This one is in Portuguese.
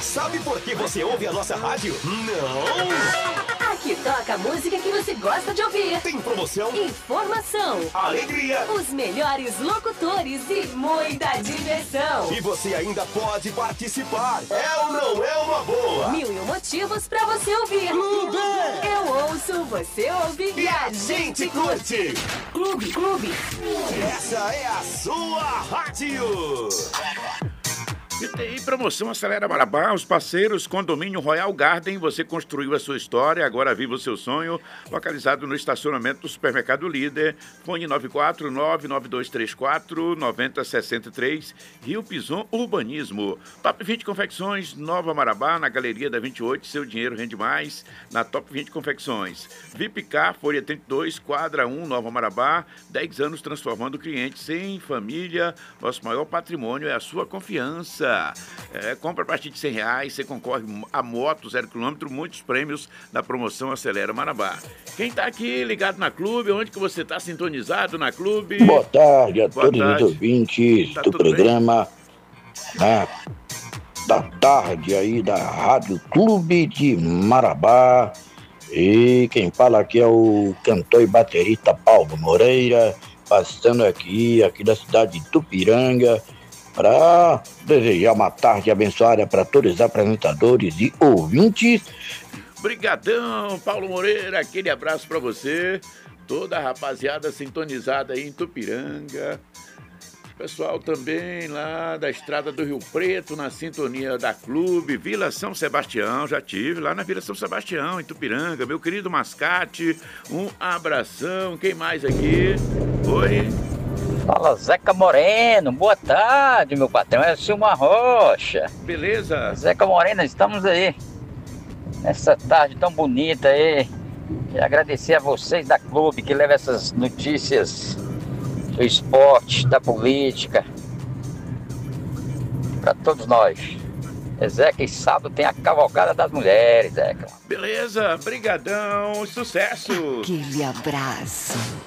Sabe por que você ouve a nossa rádio? Não! Aqui toca a música que você gosta de ouvir. Tem promoção, Informação, alegria, os melhores locutores e muita diversão. e você ainda pode participar. É ou não é uma boa? 1001 motivos pra você ouvir. Clube! Eu ouço, você ouve E a gente curte! Clube. Essa é a sua rádio! E tem promoção Acelera Marabá, os parceiros Condomínio Royal Garden, você construiu a sua história, agora viva o seu sonho, localizado no estacionamento do Supermercado Líder, fone 949-9234-9063, Rio Pison Urbanismo. Top 20 Confecções, Nova Marabá, na Galeria da 28, seu dinheiro rende mais, na Top 20 Confecções. Vipcar, Folha 32, Quadra 1, Nova Marabá, 10 anos transformando clientes em família, nosso maior patrimônio é a sua confiança. Compra a partir de R$100, você concorre a moto 0 km, muitos prêmios na promoção Acelera Marabá. Quem está aqui ligado na Clube, onde que você está sintonizado na Clube? Boa tarde a Boa todos tarde. os ouvintes Tá do tudo bem? programa da tarde aí da Rádio Clube de Marabá. E quem fala aqui é o cantor e baterista Paulo Moreira, passando aqui da cidade de Tupiranga, para desejar uma tarde abençoada para todos os apresentadores e ouvintes. Brigadão, Paulo Moreira, aquele abraço para você, toda a rapaziada sintonizada aí em Tupiranga. Pessoal também lá da Estrada do Rio Preto, na sintonia da Clube, Vila São Sebastião, já tive lá na Vila São Sebastião, em Tupiranga. Meu querido Mascate, um abração. Quem mais aqui? Oi? Fala, Zeca Moreno, boa tarde, meu patrão, é o Silmar Rocha. Beleza? Zeca Moreno, estamos aí, nessa tarde tão bonita aí, e agradecer a vocês da Clube que leva essas notícias do esporte, da política, para todos nós. Zeca, e sábado tem a Cavalgada das Mulheres, Zeca. Beleza, brigadão, sucesso. Aquele abraço.